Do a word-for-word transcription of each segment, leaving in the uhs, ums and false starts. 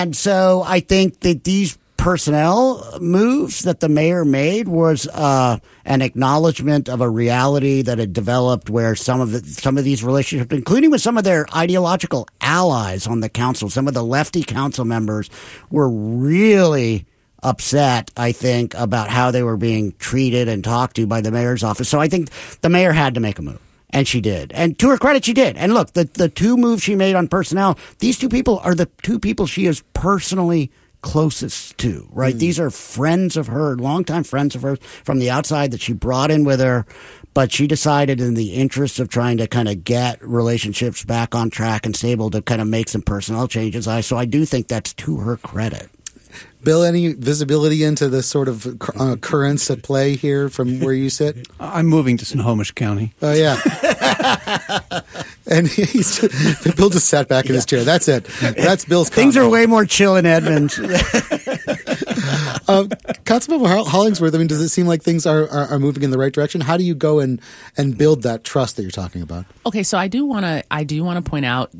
And so I think that these personnel moves that the mayor made was uh, an acknowledgement of a reality that had developed where some of the, some of these relationships, including with some of their ideological allies on the council, some of the lefty council members were really upset, I think, about how they were being treated and talked to by the mayor's office. So I think the mayor had to make a move. And she did. And to her credit, she did. And look, the, the two moves she made on personnel, these two people are the two people she is personally closest to, right? Mm. These are friends of her, longtime friends of hers from the outside that she brought in with her. But she decided in the interest of trying to kind of get relationships back on track and stable to kind of make some personnel changes. I So I do think that's to her credit. Bill, any visibility into the sort of uh, currents at play here from where you sit? I'm moving to Snohomish County. Oh, uh, yeah. And he's just, Bill just sat back in yeah. his chair. That's it. That's Bill's comment. Things are way more chill in Edmonds. uh, Councilmember Hollingsworth, I mean, does it seem like things are, are, are moving in the right direction? How do you go and, and build that trust that you're talking about? Okay, so I do want to I do want to point out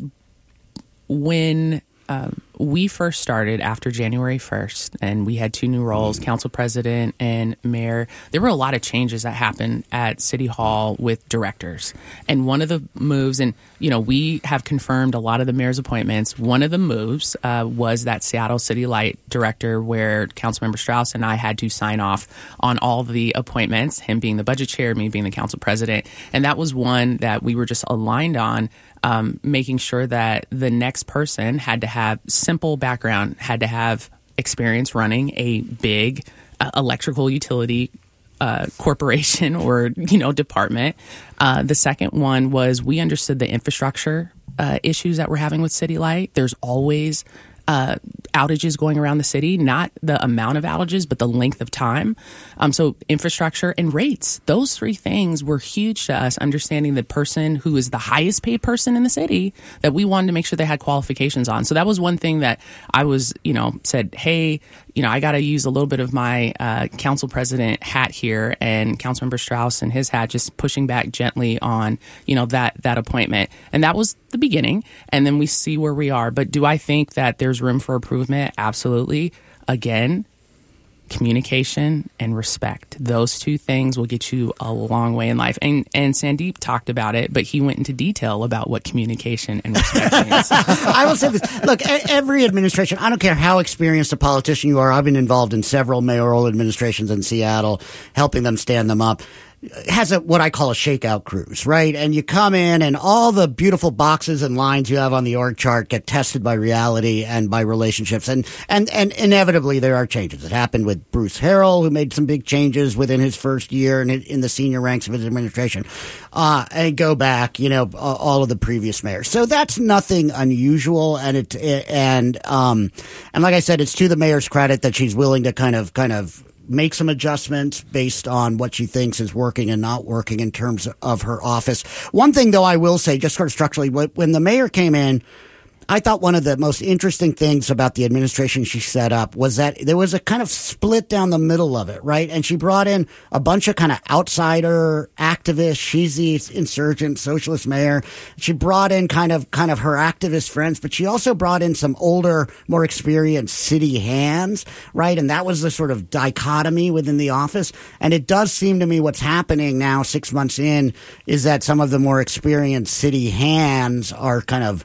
when um, we first started after January first, and we had two new roles, council president and mayor. There were a lot of changes that happened at City Hall with directors. And one of the moves, and, you know, we have confirmed a lot of the mayor's appointments. One of the moves uh, was that Seattle City Light director where Councilmember Strauss and I had to sign off on all the appointments, him being the budget chair, me being the council president. And that was one that we were just aligned on. Um, making sure that the next person had to have simple background, had to have experience running a big uh, electrical utility uh, corporation or, you know, department. Uh, the second one was we understood the infrastructure uh, issues that we're having with City Light. There's always uh, outages going around the city, not the amount of outages, but the length of time. Um, so infrastructure and rates, those three things were huge to us, understanding the person who is the highest paid person in the city that we wanted to make sure they had qualifications on. So that was one thing that I was, you know, said, hey, you know, I got to use a little bit of my uh, council president hat here, and Councilmember Strauss and his hat, just pushing back gently on, you know, that that appointment. And that was the beginning. And then we see where we are. But do I think that there's room for improvement? Absolutely. Again, communication and respect. Those two things will get you a long way in life. And and Sandeep talked about it, but he went into detail about what communication and respect means. I will say this. Look, every administration, I don't care how experienced a politician you are. I've been involved in several mayoral administrations in Seattle, helping them stand them up. Has a what I call a shakeout cruise, right? And you come in and all the beautiful boxes and lines you have on the org chart get tested by reality and by relationships. And, and, and inevitably there are changes. It happened with Bruce Harrell, who made some big changes within his first year and in the senior ranks of his administration. Uh, and go back, you know, all of the previous mayors. So that's nothing unusual. And it, and, um, and like I said, it's to the mayor's credit that she's willing to kind of, kind of, make some adjustments based on what she thinks is working and not working in terms of her office. One thing, though, I will say, just sort of structurally, when the mayor came in, I thought one of the most interesting things about the administration she set up was that there was a kind of split down the middle of it, right? And she brought in a bunch of kind of outsider activists. She's the insurgent socialist mayor. She brought in kind of kind of her activist friends, but she also brought in some older, more experienced city hands, right? And that was the sort of dichotomy within the office. And it does seem to me what's happening now, six months in, is that some of the more experienced city hands are kind of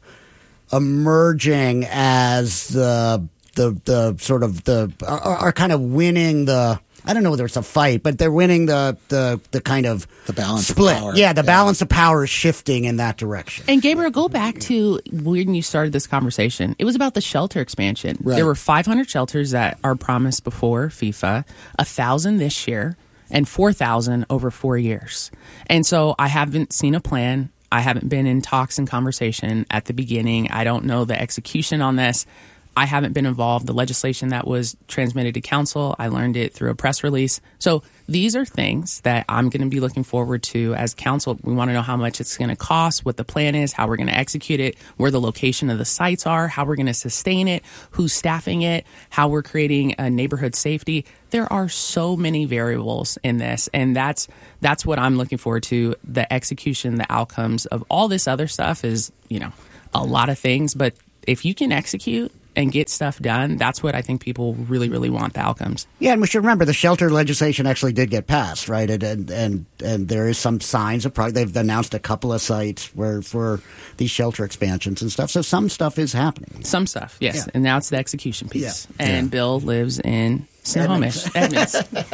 emerging as the the the sort of the are, are kind of winning the I don't know whether it's a fight, but they're winning the the the kind of the balance split. Of power. Yeah, the yeah. balance of power is shifting in that direction. And Gabriel, go back to when you started this conversation. It was about the shelter expansion. Right. There were five hundred shelters that are promised before FIFA, a thousand this year, and four thousand over four years. And so I haven't seen a plan. I haven't been in talks and conversation at the beginning. I don't know the execution on this. I haven't been involved. The legislation that was transmitted to council, I learned it through a press release. So these are things that I'm going to be looking forward to as council. We want to know how much it's going to cost, what the plan is, how we're going to execute it, where the location of the sites are, how we're going to sustain it, who's staffing it, how we're creating a neighborhood safety. There are so many variables in this, and that's that's what I'm looking forward to. The execution, the outcomes of all this other stuff is, you know, a lot of things, but if you can execute and get stuff done, that's what I think people really, really want, the outcomes. Yeah, and we should remember the shelter legislation actually did get passed, right? And and and, and there is some signs of progress. They've announced a couple of sites where for these shelter expansions and stuff. So some stuff is happening. Some stuff, yes. Yeah. And now it's the execution piece. Yeah. And Yeah. Bill lives in Snohomish, Edmonds.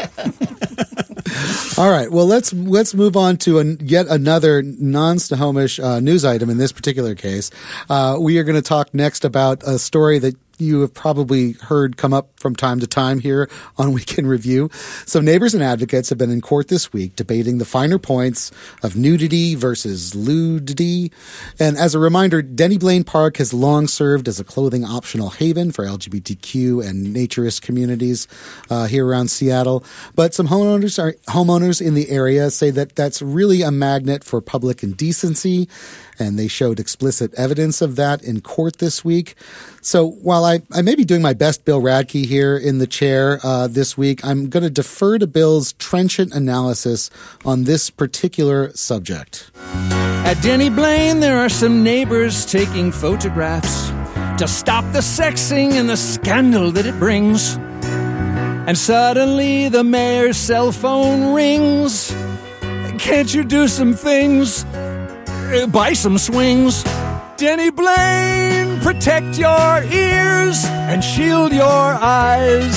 All right. Well, let's let's move on to an, yet another non-Snohomish uh, news item in this particular case. Uh, we are going to talk next about a story that you have probably heard come up from time to time here on Week in Review. So neighbors and advocates have been in court this week debating the finer points of nudity versus lewdity. And as a reminder, Denny Blaine Park has long served as a clothing optional haven for L G B T Q and naturist communities uh, here around Seattle. But some homeowners are homeowners in the area say that that's really a magnet for public indecency, and they showed explicit evidence of that in court this week. So while I, I may be doing my best Bill Radke here in the chair uh, this week, I'm going to defer to Bill's trenchant analysis on this particular subject. At Denny Blaine, there are some neighbors taking photographs to stop the sexing and the scandal that it brings. And suddenly the mayor's cell phone rings. Can't you do some things? Uh, buy some swings. Denny Blaine, protect your ears and shield your eyes.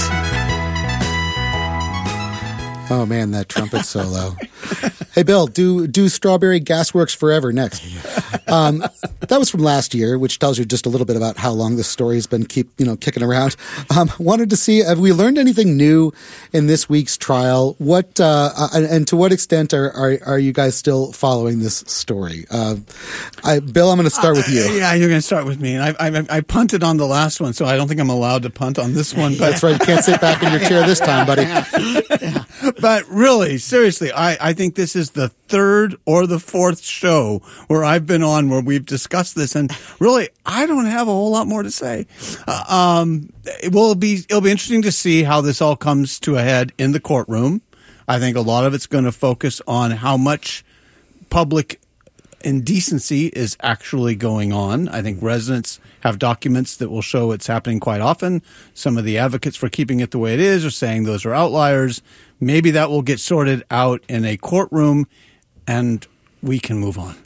Oh man, that trumpet solo. Hey Bill, do do Strawberry Gasworks Forever next. Um, that was from last year, which tells you just a little bit about how long this story's been keep you know kicking around. Um, wanted to see, have we learned anything new in this week's trial? What uh, and, and to what extent are, are are you guys still following this story? Uh, I, Bill, I'm going to start with you. Uh, yeah, you're going to start with me, and I, I I punted on the last one, so I don't think I'm allowed to punt on this one. But That's right. You can't sit back in your chair this time, buddy. But really, seriously, I, I think this is the third or the fourth show where I've been on where we've discussed this, and really, I don't have a whole lot more to say. Uh, um, it will be it'll be interesting to see how this all comes to a head in the courtroom. I think a lot of it's going to focus on how much public indecency is actually going on. I think residents have documents that will show it's happening quite often. Some of the advocates for keeping it the way it is are saying those are outliers. Maybe that will get sorted out in a courtroom and we can move on.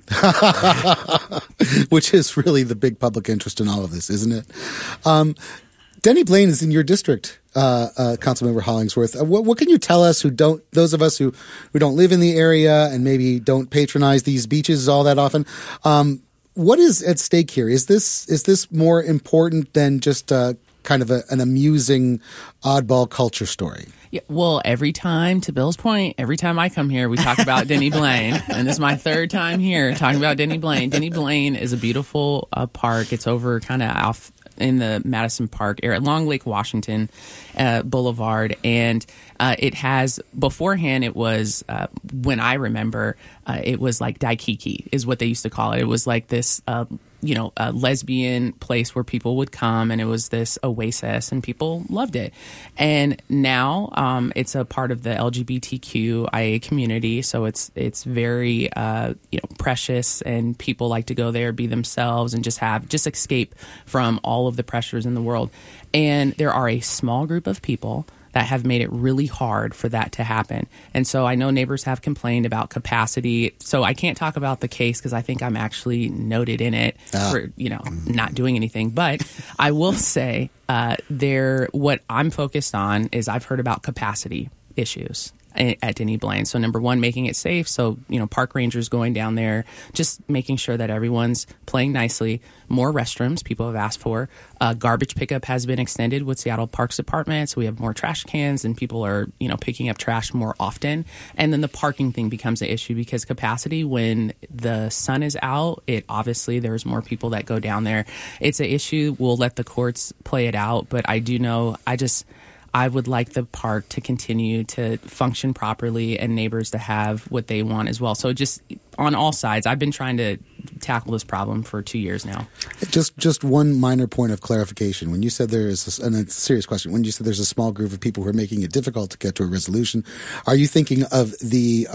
Which is really the big public interest in all of this, isn't it? Um, Denny Blaine is in your district, uh, uh, Councilmember Hollingsworth. Uh, what, what can you tell us who don't, those of us who, who don't live in the area and maybe don't patronize these beaches all that often? Um, what is at stake here? Is this is this more important than just uh, kind of a, an amusing oddball culture story? Yeah, well, every time, to Bill's point, every time I come here, we talk about Denny Blaine. And this is my third time here talking about Denny Blaine. Denny Blaine is a beautiful uh, park. It's over kind of off in the Madison Park area, along Lake Washington uh, Boulevard. And uh, it has, beforehand, it was, uh, when I remember, uh, it was like Daikiki is what they used to call it. It was like this, uh, you know, a lesbian place where people would come, and it was this oasis, and people loved it. And now um, it's a part of the L G B T Q I A community, so it's it's very uh, you know precious, and people like to go there, be themselves, and just have just escape from all of the pressures in the world. And there are a small group of people that have made it really hard for that to happen. And so I know neighbors have complained about capacity. So I can't talk about the case because I think I'm actually noted in it uh. for, you know, not doing anything. But I will say uh, there, what I'm focused on is I've heard about capacity issues at Denny Blaine. So number one, making it safe. So, you know, park rangers going down there, just making sure that everyone's playing nicely. More restrooms people have asked for. Uh, garbage pickup has been extended with Seattle Parks Department. So we have more trash cans and people are, you know, picking up trash more often. And then the parking thing becomes an issue because capacity, when the sun is out, it obviously there's more people that go down there. It's an issue. We'll let the courts play it out. But I do know, I just... I would like the park to continue to function properly and neighbors to have what they want as well. So just on all sides, I've been trying to tackle this problem for two years now. Just just one minor point of clarification. When you said there is, a, and it's a serious question, when you said there's a small group of people who are making it difficult to get to a resolution, are you thinking of the uh,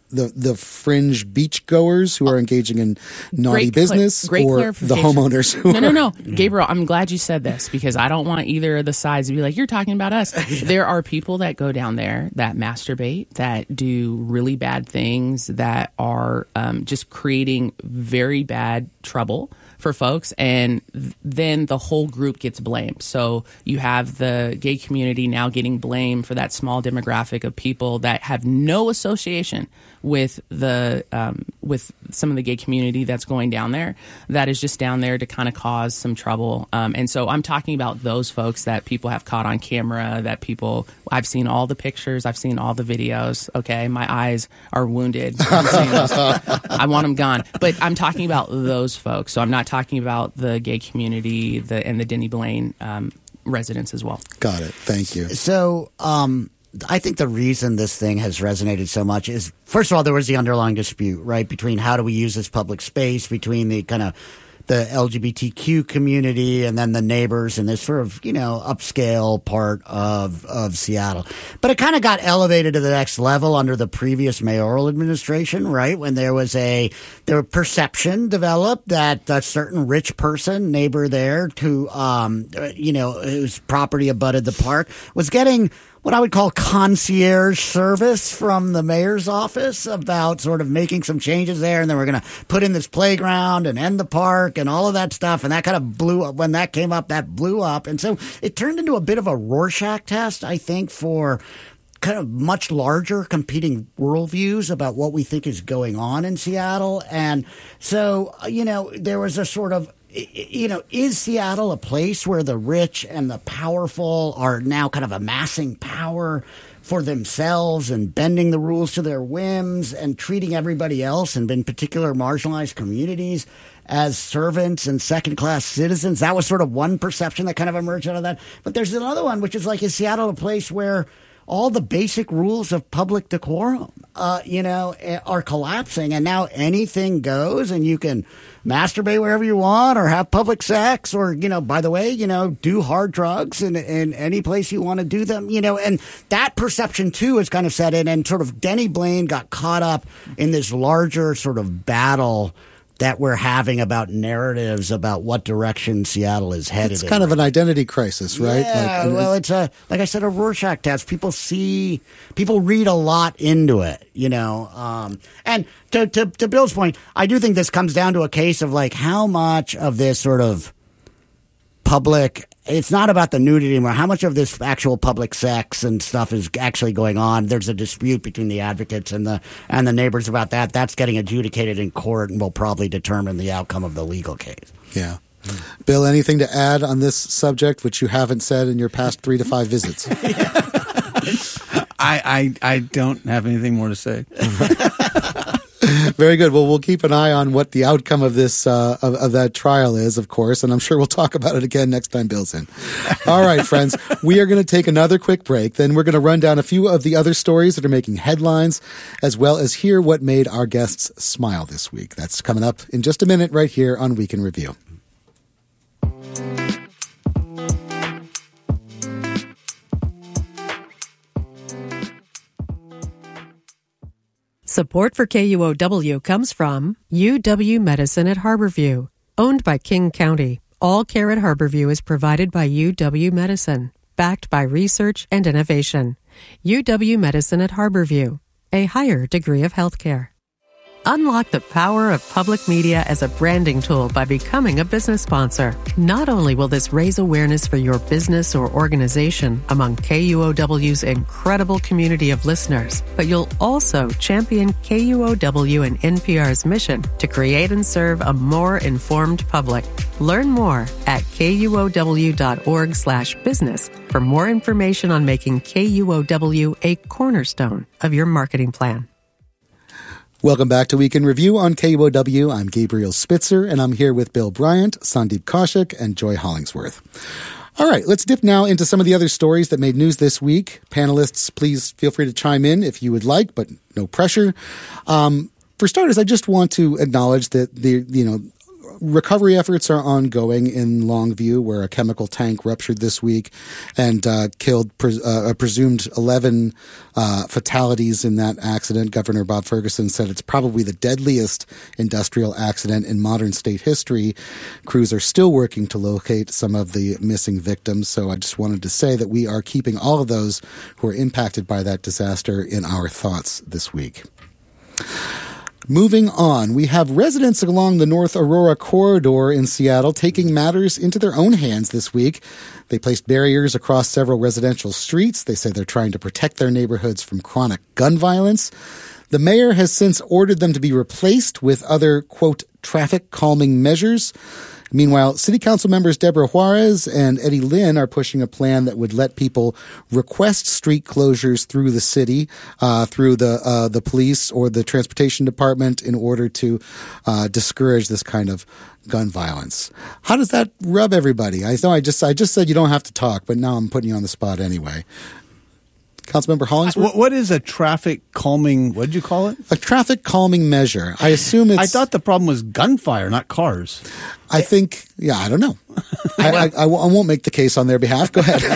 the the fringe beachgoers who are engaging in naughty Great cla- business, great or the clarification. homeowners who No, are no, no. Gabriel, I'm glad you said this because I don't want either of the sides to be like, you're talking about us. There are people that go down there that masturbate, that do really bad things, that are um, just creating very bad trouble for folks, and th- then the whole group gets blamed. So you have the gay community now getting blamed for that small demographic of people that have no association with the um, with some of the gay community that's going down there, that is just down there to kind of cause some trouble. Um, and so I'm talking about those folks that people have caught on camera, that people, I've seen all the pictures, I've seen all the videos. Okay, my eyes are wounded. I'm seeing those. I want them gone. But I'm talking about those folks. So I'm not talking about the gay community the, and the Denny Blaine um, residents as well. Got it. Thank you. So, um, I think the reason this thing has resonated so much is, first of all, there was the underlying dispute, right, between how do we use this public space, between the kind of the L G B T Q community and then the neighbors in this sort of, you know, upscale part of, of Seattle. But it kind of got elevated to the next level under the previous mayoral administration, right? When there was a, there perception developed that a certain rich person, neighbor there who, um, you know, whose property abutted the park was getting what I would call concierge service from the mayor's office about sort of making some changes there. And then we're going to put in this playground and end the park and all of that stuff. And that kind of blew up. When that came up, that blew up. And so it turned into a bit of a Rorschach test, I think, for kind of much larger competing worldviews about what we think is going on in Seattle. And so, you know, there was a sort of, you know, is Seattle a place where the rich and the powerful are now kind of amassing power for themselves and bending the rules to their whims and treating everybody else, and in particular marginalized communities, as servants and second-class citizens? That was sort of one perception that kind of emerged out of that. But there's another one, which is like, is Seattle a place where all the basic rules of public decorum, uh, you know, are collapsing, and now anything goes, and you can masturbate wherever you want, or have public sex, or, you know, by the way, you know, do hard drugs in, in any place you want to do them, you know, and that perception too is kind of set in, and sort of Denny Blaine got caught up in this larger sort of battle that we're having about narratives about what direction Seattle is headed. It's kind in. of an identity crisis, right? Yeah, like, well, it's a, like I said, a Rorschach test. People see, people read a lot into it, you know. Um, and to, to, to Bill's point, I do think this comes down to a case of like how much of this sort of public, it's not about the nudity anymore. How much of this actual public sex and stuff is actually going on? There's a dispute between the advocates and the and the neighbors about that. That's getting adjudicated in court and will probably determine the outcome of the legal case. Yeah. Bill, anything to add on this subject, which you haven't said in your past three to five visits? I, I I don't have anything more to say. Very good. Well, we'll keep an eye on what the outcome of this uh, of, of that trial is, of course, and I'm sure we'll talk about it again next time Bill's in. All right, friends, we are going to take another quick break. Then we're going to run down a few of the other stories that are making headlines, as well as hear what made our guests smile this week. That's coming up in just a minute right here on Week in Review. Support for K U O W comes from U W Medicine at Harborview. Owned by King County, all care at Harborview is provided by U W Medicine, backed by research and innovation. U W Medicine at Harborview, a higher degree of healthcare. Unlock the power of public media as a branding tool by becoming a business sponsor. Not only will this raise awareness for your business or organization among K U O W's incredible community of listeners, but you'll also champion K U O W and N P R's mission to create and serve a more informed public. Learn more at kuow.org slash business for more information on making K U O W a cornerstone of your marketing plan. Welcome back to Week in Review on K U O W. I'm Gabriel Spitzer, and I'm here with Bill Bryant, Sandeep Kaushik, and Joy Hollingsworth. All right, let's dip now into some of the other stories that made news this week. Panelists, please feel free to chime in if you would like, but no pressure. Um, for starters, I just want to acknowledge that the, you know, recovery efforts are ongoing in Longview, where a chemical tank ruptured this week and uh, killed pres- uh, a presumed eleven uh, fatalities in that accident. Governor Bob Ferguson said it's probably the deadliest industrial accident in modern state history. Crews are still working to locate some of the missing victims. So I just wanted to say that we are keeping all of those who are impacted by that disaster in our thoughts this week. Moving on, we have residents along the North Aurora corridor in Seattle taking matters into their own hands this week. They placed barriers across several residential streets. They say they're trying to protect their neighborhoods from chronic gun violence. The mayor has since ordered them to be replaced with other, quote, traffic calming measures. Meanwhile, City Council members Deborah Juarez and Eddie Lynn are pushing a plan that would let people request street closures through the city, uh, through the uh, the police or the transportation department in order to uh, discourage this kind of gun violence. How does that rub everybody? I know I just I just said you don't have to talk, but now I'm putting you on the spot anyway. Councilmember Hollingsworth? What, what is a traffic calming, what did you call it? A traffic calming measure. I assume it's... I thought the problem was gunfire, not cars. I think, yeah, I don't know. I, I, I, I won't make the case on their behalf. Go ahead.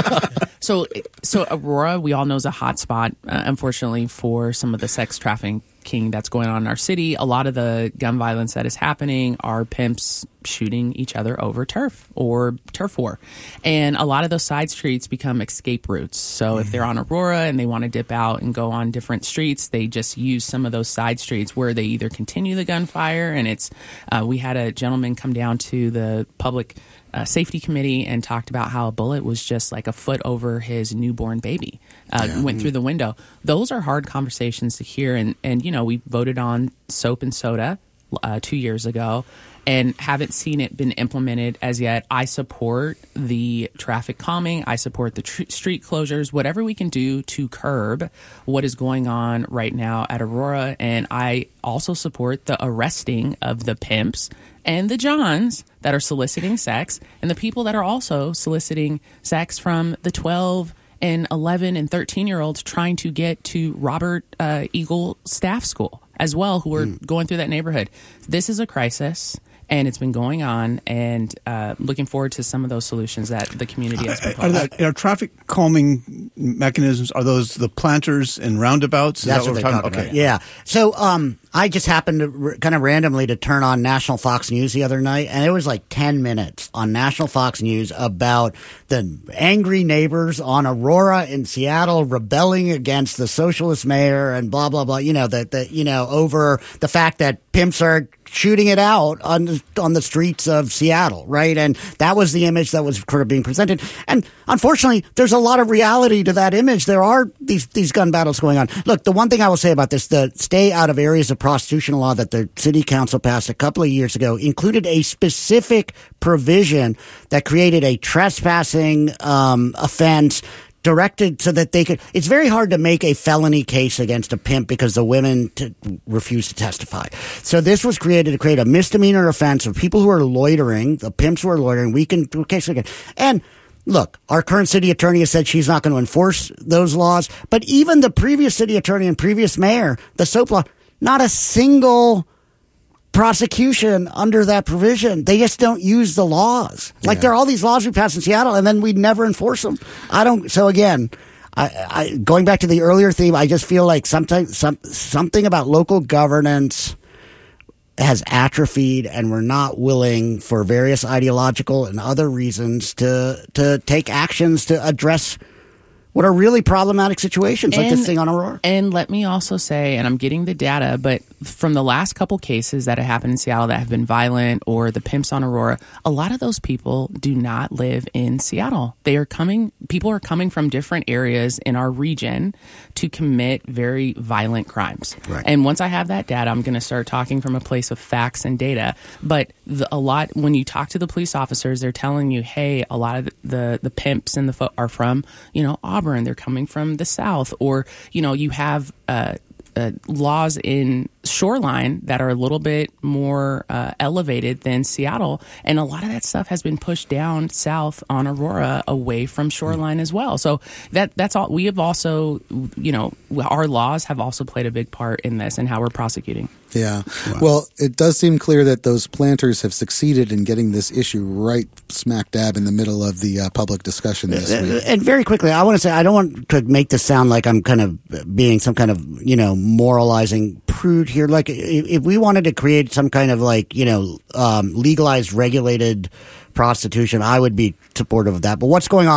So, so Aurora, we all know, is a hot spot, uh, unfortunately, for some of the sex trafficking that's going on in our city. A lot of the gun violence that is happening are pimps shooting each other over turf or turf war. And a lot of those side streets become escape routes. So mm-hmm. if they're on Aurora and they want to dip out and go on different streets, they just use some of those side streets where they either continue the gunfire. And it's, uh, we had a gentleman come down to the public Uh, safety committee and talked about how a bullet was just like a foot over his newborn baby, uh, yeah. went through the window. Those are hard conversations to hear. And, and you know, we voted on soap and soda uh, two years ago and haven't seen it been implemented as yet. I support the traffic calming. I support the tr- street closures, whatever we can do to curb what is going on right now at Aurora. And I also support the arresting of the pimps and the Johns that are soliciting sex and the people that are also soliciting sex from the twelve and eleven and thirteen year olds trying to get to Robert uh, Eagle Staff School as well, who are mm. going through that neighborhood. This is a crisis. And it's been going on, and uh, looking forward to some of those solutions that the community has proposed. Are, that, are traffic calming mechanisms, are those the planters and roundabouts? Is That's that what, what they're we're talking talking about. Okay. Yeah. So um, I just happened to r- kind of randomly to turn on National Fox News the other night, and it was like ten minutes on National Fox News about the angry neighbors on Aurora in Seattle rebelling against the socialist mayor and blah, blah, blah, you know, that, that you know, over the fact that pimps are shooting it out on the, on the streets of Seattle, right? And that was the image that was sort of being presented. And unfortunately, there's a lot of reality to that image. There are these these gun battles going on. Look, the one thing I will say about this, the stay out of areas of prostitution law that the city council passed a couple of years ago included a specific provision that created a trespassing um, offense directed so that they could. It's very hard to make a felony case against a pimp because the women t- refuse to testify. So this was created to create a misdemeanor offense of people who are loitering, the pimps who are loitering. We can do a case again. And look, our current city attorney has said she's not going to enforce those laws. But even the previous city attorney and previous mayor, the SOAP law, not a single prosecution under that provision. They just don't use the laws. Like yeah. there are all these laws we pass in Seattle, and then we never enforce them. I don't. So again, I, I going back to the earlier theme, I just feel like sometimes some something about local governance has atrophied, and we're not willing, for various ideological and other reasons, to to take actions to address what are really problematic situations like and, this thing on Aurora. And let me also say, and I'm getting the data, but from the last couple cases that have happened in Seattle that have been violent, or the pimps on Aurora, a lot of those people do not live in Seattle. They are coming, people are coming from different areas in our region to commit very violent crimes. Right. And once I have that data, I'm going to start talking from a place of facts and data. But the, a lot, when you talk to the police officers, they're telling you, hey, a lot of the, the, the pimps in the fo- are from, you know, Auburn. They're coming from the South. Or, you know, you have uh, uh, laws in shoreline that are a little bit more uh, elevated than Seattle, and a lot of that stuff has been pushed down south on Aurora, away from shoreline as well. So that that's all. We have also, you know, our laws have also played a big part in this and how we're prosecuting. Yeah. Wow. Well, it does seem clear that those planters have succeeded in getting this issue right smack dab in the middle of the uh, public discussion this week. And very quickly, I want to say, I don't want to make this sound like I'm kind of being some kind of, you know, moralizing prude here. Like, if, if we wanted to create some kind of, like, you know, um, legalized, regulated prostitution, I would be supportive of that. But what's going on